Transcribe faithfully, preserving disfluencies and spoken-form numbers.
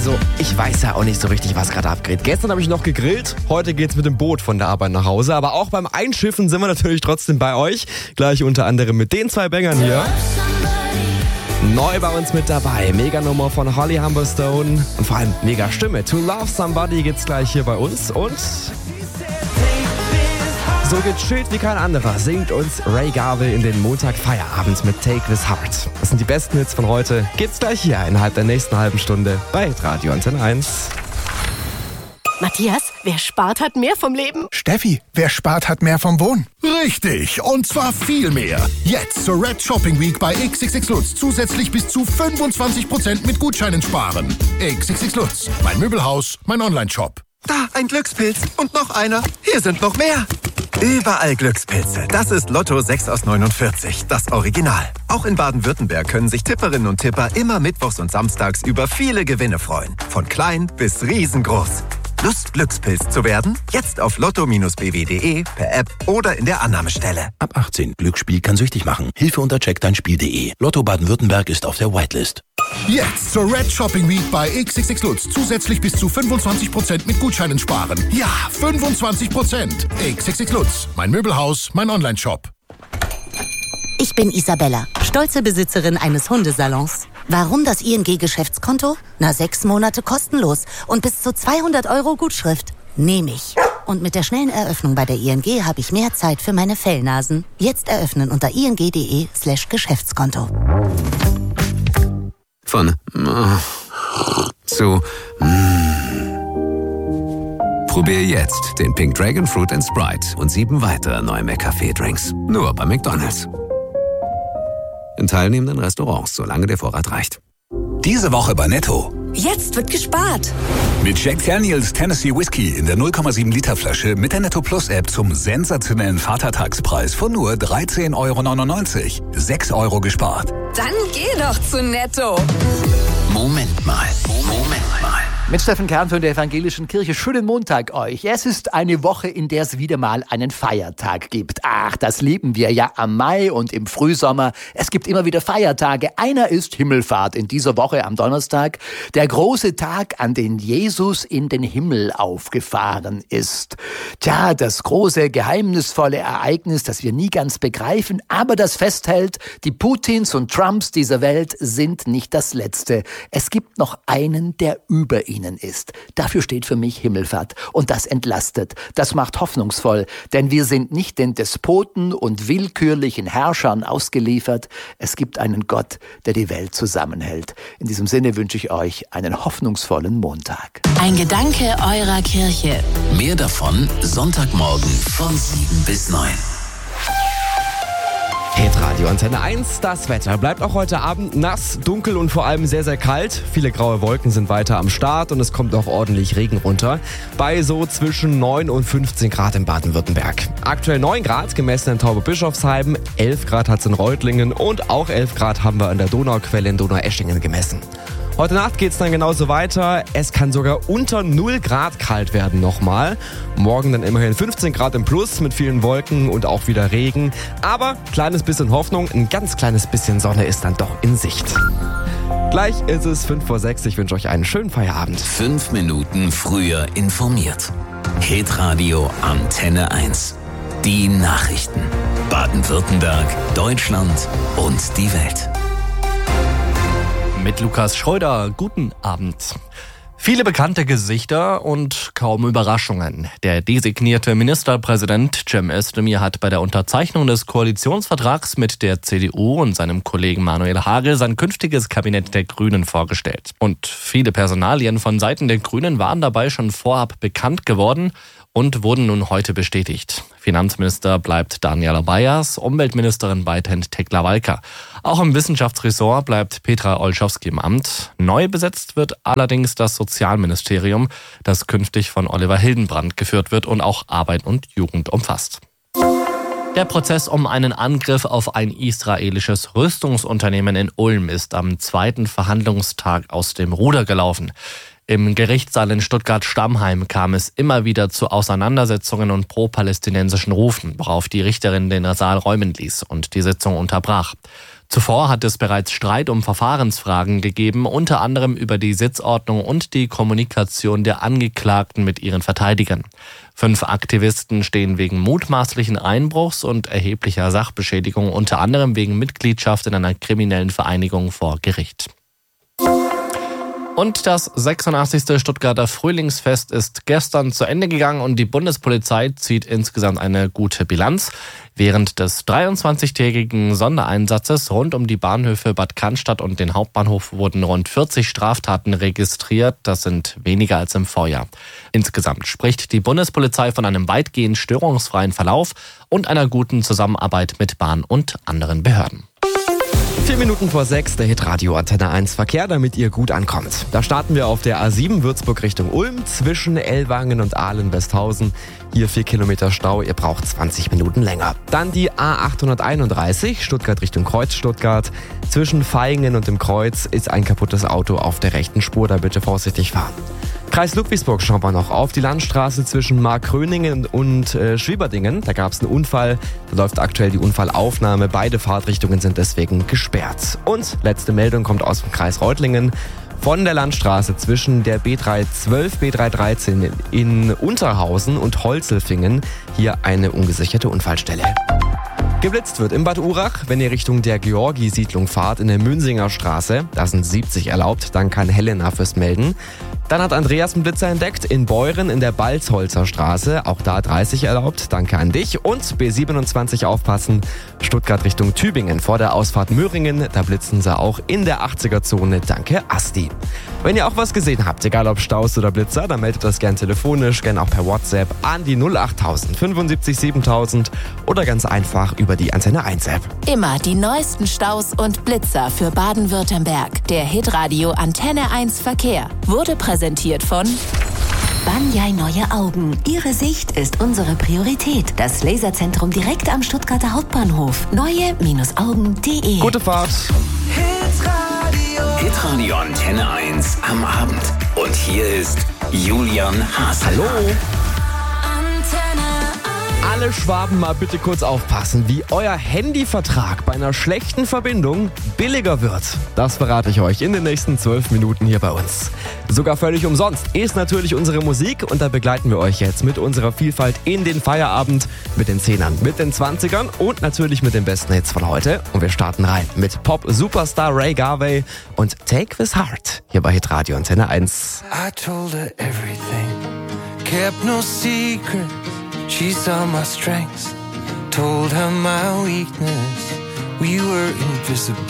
Also, ich weiß ja auch nicht so richtig, was gerade abgeht. Gestern habe ich noch gegrillt, heute geht's mit dem Boot von der Arbeit nach Hause. Aber auch beim Einschiffen sind wir natürlich trotzdem bei euch. Gleich unter anderem mit den zwei Bängern hier. Neu bei uns mit dabei, mega Nummer von Holly Humberstone und vor allem mega Stimme. To Love Somebody gibt's gleich hier bei uns und so gechillt wie kein anderer singt uns Ray Garvey in den Montag-Feierabend mit Take This Heart. Das sind die besten Hits von heute. Gibt's gleich hier innerhalb der nächsten halben Stunde bei Radio Antenne eins. Matthias, wer spart, hat mehr vom Leben. Steffi, wer spart, hat mehr vom Wohnen. Richtig, und zwar viel mehr. Jetzt zur Red Shopping Week bei X X X Lutz zusätzlich bis zu fünfundzwanzig Prozent mit Gutscheinen sparen. X X X Lutz, mein Möbelhaus, mein Online-Shop. Da, ein Glückspilz und noch einer. Hier sind noch mehr. Überall Glückspilze. Das ist Lotto sechs aus neunundvierzig, das Original. Auch in Baden-Württemberg können sich Tipperinnen und Tipper immer mittwochs und samstags über viele Gewinne freuen. Von klein bis riesengroß. Lust, Glückspilz zu werden? Jetzt auf lotto Bindestrich b w punkt d e, per App oder in der Annahmestelle. Ab achtzehn. Glücksspiel kann süchtig machen. Hilfe unter check dein spiel punkt d e. Lotto Baden-Württemberg ist auf der Whitelist. Jetzt zur Red Shopping Week bei X X X Lutz zusätzlich bis zu fünfundzwanzig Prozent mit Gutscheinen sparen. Ja, fünfundzwanzig Prozent. X X X Lutz, mein Möbelhaus, mein Online-Shop. Ich bin Isabella, stolze Besitzerin eines Hundesalons. Warum das I N G-Geschäftskonto? Na, sechs Monate kostenlos und bis zu zweihundert Euro Gutschrift. Nehme ich. Und mit der schnellen Eröffnung bei der I N G habe ich mehr Zeit für meine Fellnasen. Jetzt eröffnen unter ing.de slash Geschäftskonto. Von zu Probier jetzt den Pink Dragon Fruit and Sprite und sieben weitere neue McCafé-Drinks. Nur bei McDonald's. In teilnehmenden Restaurants, solange der Vorrat reicht. Diese Woche bei Netto. Jetzt wird gespart. Mit Jack Daniels Tennessee Whiskey in der null Komma sieben Liter Flasche mit der Netto Plus App zum sensationellen Vatertagspreis von nur dreizehn Euro neunundneunzig. sechs Euro gespart. Dann geh doch zu Netto. Moment mal, Moment mal. Mit Steffen Kern von der Evangelischen Kirche. Schönen Montag euch. Es ist eine Woche, in der es wieder mal einen Feiertag gibt. Ach, das lieben wir ja am Mai und im Frühsommer. Es gibt immer wieder Feiertage. Einer ist Himmelfahrt in dieser Woche am Donnerstag. Der große Tag, an den Jesus in den Himmel aufgefahren ist. Tja, das große, geheimnisvolle Ereignis, das wir nie ganz begreifen, aber das festhält, die Putins und Trumps dieser Welt sind nicht das Letzte. Es gibt noch einen, der über ihnen ist. Dafür steht für mich Himmelfahrt. Und das entlastet. Das macht hoffnungsvoll. Denn wir sind nicht den Despoten und willkürlichen Herrschern ausgeliefert. Es gibt einen Gott, der die Welt zusammenhält. In diesem Sinne wünsche ich euch einen hoffnungsvollen Montag. Ein Gedanke eurer Kirche. Mehr davon Sonntagmorgen von sieben bis neun. Hit Radio Antenne eins, das Wetter bleibt auch heute Abend nass, dunkel und vor allem sehr, sehr kalt. Viele graue Wolken sind weiter am Start und es kommt auch ordentlich Regen runter. Bei so zwischen neun und fünfzehn Grad in Baden-Württemberg. Aktuell neun Grad gemessen in Taube-Bischofsheim, elf Grad hat es in Reutlingen und auch elf Grad haben wir an der Donauquelle in Donaueschingen gemessen. Heute Nacht geht's dann genauso weiter. Es kann sogar unter null Grad kalt werden nochmal. Morgen dann immerhin fünfzehn Grad im Plus mit vielen Wolken und auch wieder Regen. Aber kleines bisschen Hoffnung, ein ganz kleines bisschen Sonne ist dann doch in Sicht. Gleich ist es fünf vor sechs. Ich wünsche euch einen schönen Feierabend. Fünf Minuten früher informiert. Hitradio Antenne eins. Die Nachrichten. Baden-Württemberg, Deutschland und die Welt. Mit Lukas Schröder, guten Abend. Viele bekannte Gesichter und kaum Überraschungen. Der designierte Ministerpräsident Cem Özdemir hat bei der Unterzeichnung des Koalitionsvertrags mit der C D U und seinem Kollegen Manuel Hagel sein künftiges Kabinett der Grünen vorgestellt. Und viele Personalien von Seiten der Grünen waren dabei schon vorab bekannt geworden und wurden nun heute bestätigt. Finanzminister bleibt Daniela Bayers, Umweltministerin weiterhin Tekla Walker. Auch im Wissenschaftsressort bleibt Petra Olschowski im Amt. Neu besetzt wird allerdings das Sozialministerium, das künftig von Oliver Hildenbrand geführt wird und auch Arbeit und Jugend umfasst. Der Prozess um einen Angriff auf ein israelisches Rüstungsunternehmen in Ulm ist am zweiten Verhandlungstag aus dem Ruder gelaufen. Im Gerichtssaal in Stuttgart-Stammheim kam es immer wieder zu Auseinandersetzungen und pro-palästinensischen Rufen, worauf die Richterin den Saal räumen ließ und die Sitzung unterbrach. Zuvor hat es bereits Streit um Verfahrensfragen gegeben, unter anderem über die Sitzordnung und die Kommunikation der Angeklagten mit ihren Verteidigern. Fünf Aktivisten stehen wegen mutmaßlichen Einbruchs und erheblicher Sachbeschädigung, unter anderem wegen Mitgliedschaft in einer kriminellen Vereinigung, vor Gericht. Und das sechsundachtzigste Stuttgarter Frühlingsfest ist gestern zu Ende gegangen und die Bundespolizei zieht insgesamt eine gute Bilanz. Während des dreiundzwanzigtägigen Sondereinsatzes rund um die Bahnhöfe Bad Cannstatt und den Hauptbahnhof wurden rund vierzig Straftaten registriert. Das sind weniger als im Vorjahr. Insgesamt spricht die Bundespolizei von einem weitgehend störungsfreien Verlauf und einer guten Zusammenarbeit mit Bahn und anderen Behörden. Vier Minuten vor sechs, der Hitradio Antenne eins Verkehr, damit ihr gut ankommt. Da starten wir auf der A sieben Würzburg Richtung Ulm zwischen Ellwangen und Ahlen-Westhausen. Hier vier Kilometer Stau, ihr braucht zwanzig Minuten länger. Dann die A achthunderteinunddreißig Stuttgart Richtung Kreuz Stuttgart. Zwischen Vaihingen und dem Kreuz ist ein kaputtes Auto auf der rechten Spur, da bitte vorsichtig fahren. Kreis Ludwigsburg schauen wir noch auf die Landstraße zwischen Markgröningen und äh, Schwieberdingen. Da gab es einen Unfall, da läuft aktuell die Unfallaufnahme. Beide Fahrtrichtungen sind deswegen gesperrt. Und letzte Meldung kommt aus dem Kreis Reutlingen. Von der Landstraße zwischen der B dreihundertzwölf, B dreihundertdreizehn in Unterhausen und Holzelfingen hier eine ungesicherte Unfallstelle. Geblitzt wird im Bad Urach, wenn ihr Richtung der Georgi-Siedlung fahrt, in der Münsinger Straße. Da sind siebzig erlaubt, dann kann Helena fürs Melden. Dann hat Andreas einen Blitzer entdeckt in Beuren in der Balzholzer Straße. Auch da dreißig erlaubt, danke an dich. Und B siebenundzwanzig aufpassen, Stuttgart Richtung Tübingen vor der Ausfahrt Möhringen. Da blitzen sie auch in der achtziger-Zone, danke Asti. Wenn ihr auch was gesehen habt, egal ob Staus oder Blitzer, dann meldet das gern telefonisch, gern auch per WhatsApp an die null achttausend fünfundsiebzig siebentausend oder ganz einfach über die Antenne eins App. Immer die neuesten Staus und Blitzer für Baden-Württemberg. Der Hitradio Antenne eins Verkehr wurde präsentiert von Banyai Neue Augen. Ihre Sicht ist unsere Priorität. Das Laserzentrum direkt am Stuttgarter Hauptbahnhof. neue Augen punkt de. Gute Fahrt. Hitradio. Hitradio Antenne eins am Abend. Und hier ist Julian Haas. Hallo. Alle Schwaben mal bitte kurz aufpassen, wie euer Handyvertrag bei einer schlechten Verbindung billiger wird. Das verrate ich euch in den nächsten zwölf Minuten hier bei uns. Sogar völlig umsonst ist natürlich unsere Musik und da begleiten wir euch jetzt mit unserer Vielfalt in den Feierabend mit den Zehnern, mit den Zwanzigern und natürlich mit den besten Hits von heute. Und wir starten rein mit Pop-Superstar Ray Garvey und Take This Heart hier bei Hitradio Antenne eins. I told her everything, kept no secret. She saw my strengths, told her my weakness. We were invisible.